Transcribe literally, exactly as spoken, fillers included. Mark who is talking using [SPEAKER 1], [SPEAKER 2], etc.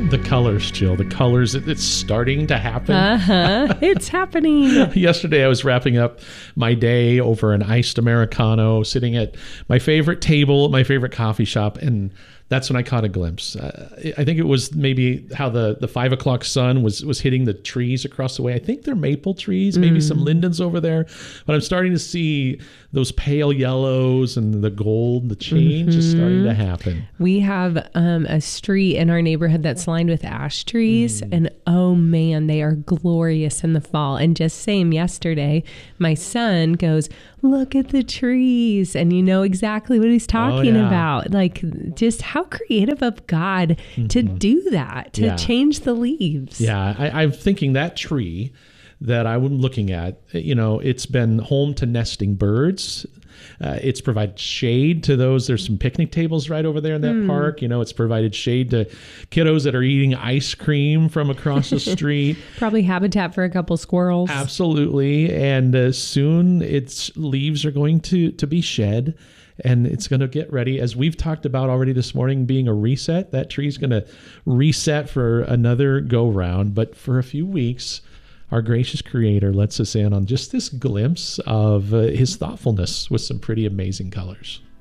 [SPEAKER 1] The colors, Jill, the colors, it, it's starting to happen.
[SPEAKER 2] Uh-huh. It's happening.
[SPEAKER 1] Yesterday, I was wrapping up my day over an iced Americano, sitting at my favorite table at my favorite coffee shop, and that's when I caught a glimpse. Uh, I think it was maybe how the, the five o'clock sun was, was hitting the trees across the way. I think they're maple trees, maybe mm. some lindens over there. But I'm starting to see those pale yellows and the gold, the change mm-hmm. is starting to happen.
[SPEAKER 2] We have um, a street in our neighborhood that's lined with ash trees. Mm. And oh man, they are glorious in the fall. And just same yesterday, my son goes, look at the trees. And you know exactly what he's talking oh, yeah. about. Like just how creative of God mm-hmm. to do that, to yeah. change the leaves.
[SPEAKER 1] Yeah, I, I'm thinking that tree that I'm looking at, you know, it's been home to nesting birds. Uh, it's provided shade to those. There's some picnic tables right over there in that mm. park. You know, it's provided shade to kiddos that are eating ice cream from across the street.
[SPEAKER 2] Probably habitat for a couple squirrels.
[SPEAKER 1] Absolutely. And uh, soon its leaves are going to, to be shed. And it's going to get ready, as we've talked about already this morning, being a reset. That tree's going to reset for another go-round. But for a few weeks, our gracious Creator lets us in on just this glimpse of uh, his thoughtfulness with some pretty amazing colors.